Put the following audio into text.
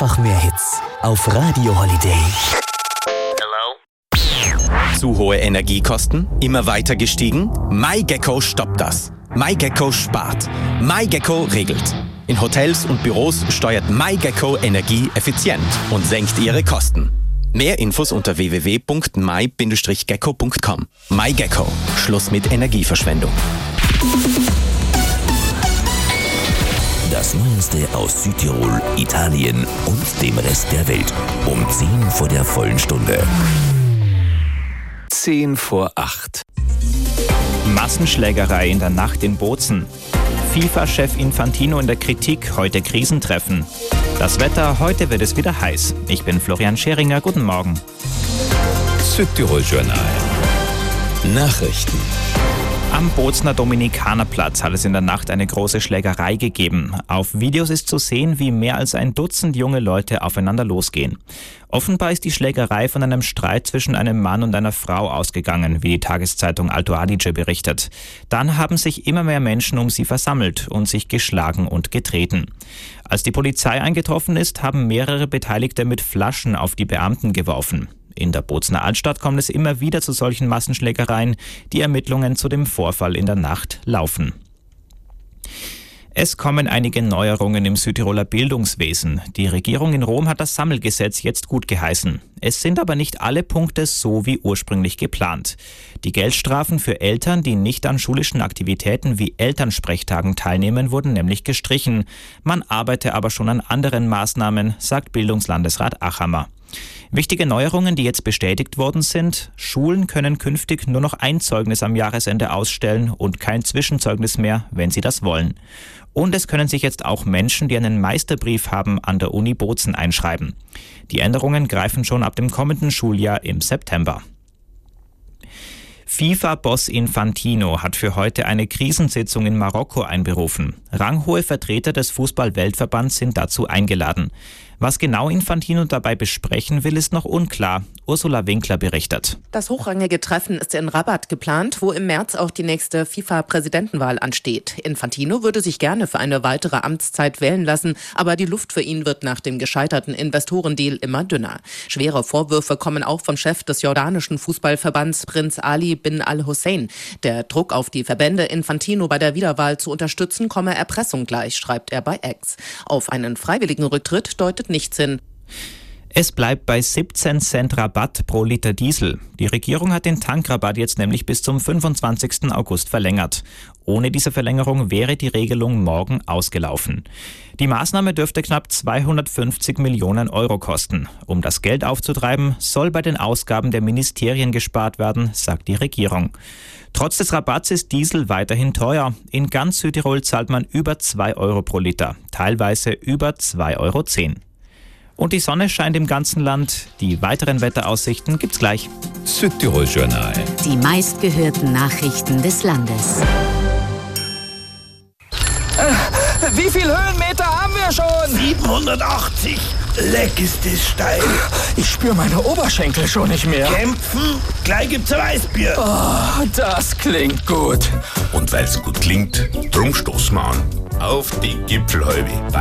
Einfach mehr Hits auf Radio Holiday. Zu hohe Energiekosten? Immer weiter gestiegen? MyGecko stoppt das. MyGecko spart. MyGecko regelt. In Hotels und Büros steuert MyGecko Energie effizient und senkt ihre Kosten. Mehr Infos unter www.my-gecko.com. MyGecko. Schluss mit Energieverschwendung. Das Neueste aus Südtirol, Italien und dem Rest der Welt. Um 10 vor der vollen Stunde. 7:10. Massenschlägerei in der Nacht in Bozen. FIFA-Chef Infantino in der Kritik, heute Krisentreffen. Das Wetter, heute wird es wieder heiß. Ich bin Florian Scheringer, guten Morgen. Südtirol Journal. Nachrichten. Am Bozener Dominikanerplatz hat es in der Nacht eine große Schlägerei gegeben. Auf Videos ist zu sehen, wie mehr als ein Dutzend junge Leute aufeinander losgehen. Offenbar ist die Schlägerei von einem Streit zwischen einem Mann und einer Frau ausgegangen, wie die Tageszeitung Alto Adige berichtet. Dann haben sich immer mehr Menschen um sie versammelt und sich geschlagen und getreten. Als die Polizei eingetroffen ist, haben mehrere Beteiligte mit Flaschen auf die Beamten geworfen. In der Bozener Altstadt kommt es immer wieder zu solchen Massenschlägereien. Die Ermittlungen zu dem Vorfall in der Nacht laufen. Es kommen einige Neuerungen im Südtiroler Bildungswesen. Die Regierung in Rom hat das Sammelgesetz jetzt gut geheißen. Es sind aber nicht alle Punkte so wie ursprünglich geplant. Die Geldstrafen für Eltern, die nicht an schulischen Aktivitäten wie Elternsprechtagen teilnehmen, wurden nämlich gestrichen. Man arbeite aber schon an anderen Maßnahmen, sagt Bildungslandesrat Achammer. Wichtige Neuerungen, die jetzt bestätigt worden sind: Schulen können künftig nur noch ein Zeugnis am Jahresende ausstellen und kein Zwischenzeugnis mehr, wenn sie das wollen. Und es können sich jetzt auch Menschen, die einen Meisterbrief haben, an der Uni Bozen einschreiben. Die Änderungen greifen schon ab dem kommenden Schuljahr im September. FIFA-Boss Infantino hat für heute eine Krisensitzung in Marokko einberufen. Ranghohe Vertreter des Fußball-Weltverbands sind dazu eingeladen. Was genau Infantino dabei besprechen will, ist noch unklar. Ursula Winkler berichtet. Das hochrangige Treffen ist in Rabat geplant, wo im März auch die nächste FIFA-Präsidentenwahl ansteht. Infantino würde sich gerne für eine weitere Amtszeit wählen lassen, aber die Luft für ihn wird nach dem gescheiterten Investorendeal immer dünner. Schwere Vorwürfe kommen auch vom Chef des jordanischen Fußballverbands, Prinz Ali bin al-Hussein. Der Druck auf die Verbände, Infantino bei der Wiederwahl zu unterstützen, komme Erpressung gleich, schreibt er bei X. Auf einen freiwilligen Rücktritt deutet nichts hin. Es bleibt bei 17 Cent Rabatt pro Liter Diesel. Die Regierung hat den Tankrabatt jetzt nämlich bis zum 25. August verlängert. Ohne diese Verlängerung wäre die Regelung morgen ausgelaufen. Die Maßnahme dürfte knapp 250 Millionen Euro kosten. Um das Geld aufzutreiben, soll bei den Ausgaben der Ministerien gespart werden, sagt die Regierung. Trotz des Rabatts ist Diesel weiterhin teuer. In ganz Südtirol zahlt man über 2 Euro pro Liter, teilweise über 2,10 Euro. Und die Sonne scheint im ganzen Land. Die weiteren Wetteraussichten gibt's gleich. Südtirol Journal. Die meistgehörten Nachrichten des Landes. Wie viel Höhenmeter haben wir schon? 780. Leck ist das steil. Ich spüre meine Oberschenkel schon nicht mehr. Kämpfen? Gleich gibt's ein Weißbier. Oh, das klingt gut. Und weil's gut klingt, drum stoßen wir an. Auf die Gipfelhäube.